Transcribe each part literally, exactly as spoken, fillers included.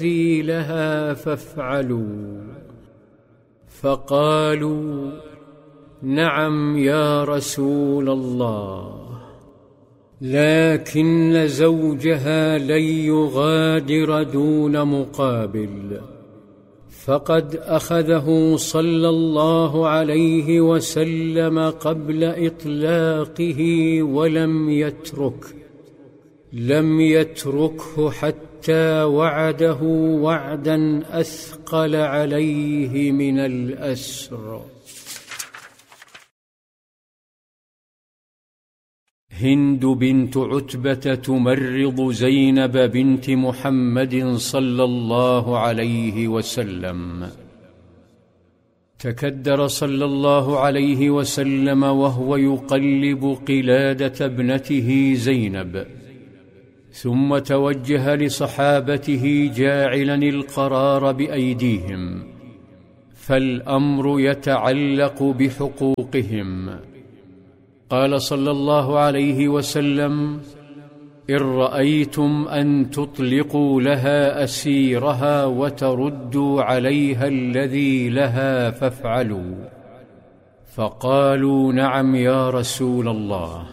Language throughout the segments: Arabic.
الذي لها فافعلوا. فقالوا: نعم يا رسول الله، لكن زوجها لن يغادر دون مقابل، فقد أخذه صلى الله عليه وسلم قبل إطلاقه ولم يترك لم يتركه حتى وعده وعدا أثقل عليه من الأسر. هند بنت عتبة تمرض زينب بنت محمد صلى الله عليه وسلم. تكدر صلى الله عليه وسلم وهو يقلب قلادة ابنته زينب، ثم توجه لصحابته جاعلا القرار بأيديهم، فالأمر يتعلق بحقوقهم. قال صلى الله عليه وسلم: إن رأيتم أن تطلقوا لها أسيرها وتردوا عليها الذي لها فافعلوا. فقالوا: نعم يا رسول الله،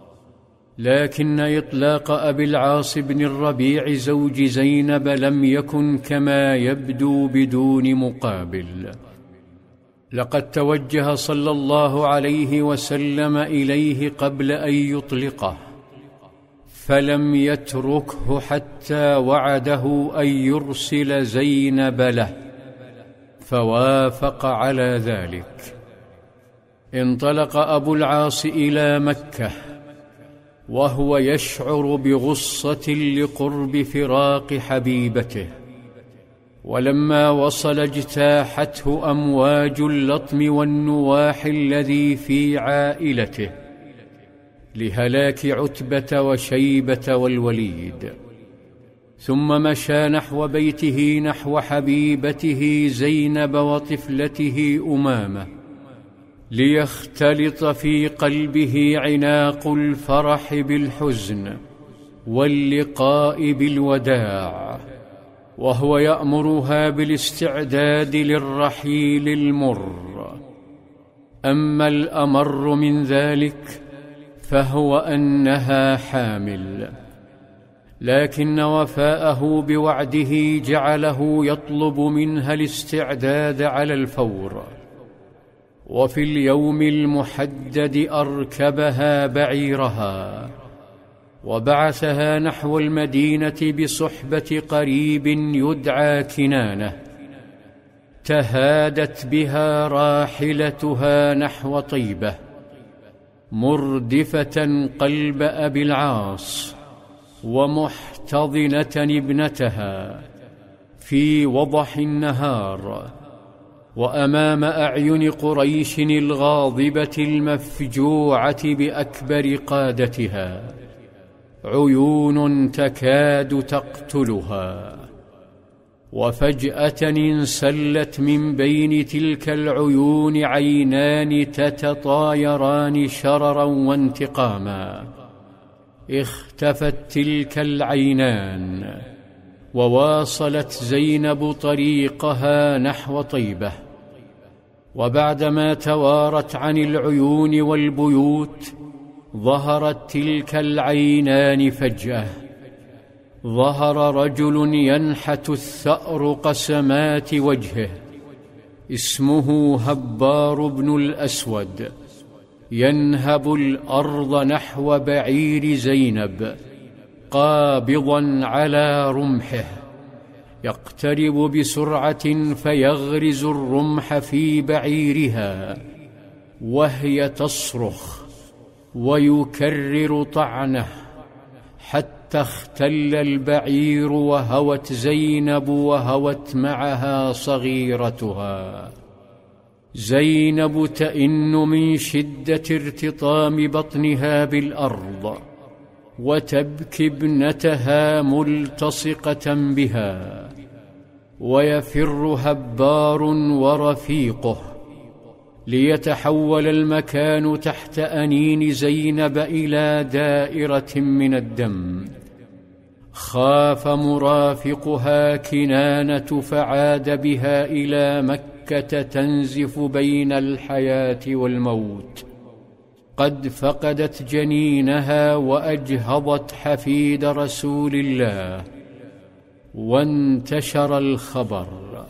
لكن إطلاق أبي العاص بن الربيع زوج زينب لم يكن كما يبدو بدون مقابل. لقد توجه صلى الله عليه وسلم إليه قبل أن يطلقه، فلم يتركه حتى وعده أن يرسل زينب له، فوافق على ذلك. انطلق أبو العاص إلى مكة وهو يشعر بغصة لقرب فراق حبيبته، ولما وصل اجتاحته أمواج اللطم والنواح الذي في عائلته لهلاك عتبة وشيبة والوليد. ثم مشى نحو بيته نحو حبيبته زينب وطفلته أمامة، ليختلط في قلبه عناق الفرح بالحزن واللقاء بالوداع، وهو يأمرها بالاستعداد للرحيل المر. أما الأمر من ذلك فهو أنها حامل، لكن وفاءه بوعده جعله يطلب منها الاستعداد على الفور. وفي اليوم المحدد أركبها بعيرها وبعثها نحو المدينة بصحبة قريب يدعى كنانة. تهادت بها راحلتها نحو طيبة، مردفة قلب أبي العاص ومحتضنة ابنتها في وضح النهار، وأمام أعين قريش الغاضبة المفجوعة بأكبر قادتها، عيون تكاد تقتلها. وفجأة انسلت من بين تلك العيون عينان تتطايران شررا وانتقاما. اختفت تلك العينان وواصلت زينب طريقها نحو طيبة. وبعدما توارت عن العيون والبيوت ظهرت تلك العينان فجأة. ظهر رجل ينحت الثأر قسمات وجهه، اسمه هبار بن الأسود، ينهب الأرض نحو بعير زينب قابضا على رمحه، يقترب بسرعة فيغرز الرمح في بعيرها وهي تصرخ ويكرر طعنه حتى اختل البعير وهوت زينب وهوت معها صغيرتها. زينب تئن من شدة ارتطام بطنها بالأرض وتبكي ابنتها ملتصقة بها، ويفر هبار ورفيقه ليتحول المكان تحت أنين زينب إلى دائرة من الدم. خاف مرافقها كنانة فعاد بها إلى مكة تنزف بين الحياة والموت، قد فقدت جنينها وأجهضت حفيد رسول الله. وانتشر الخبر،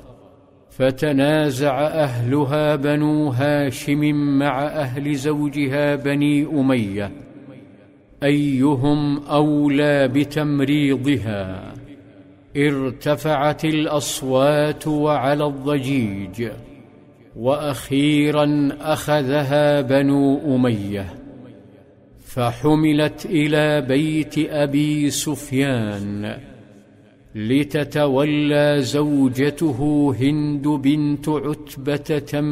فتنازع أهلها بنو هاشم مع أهل زوجها بني أمية أيهم أولى بتمريضها. ارتفعت الأصوات وعلى الضجيج، وأخيرا أخذها بنو أمية، فحملت إلى بيت أبي سفيان لتتولى زوجته هند بنت عتبة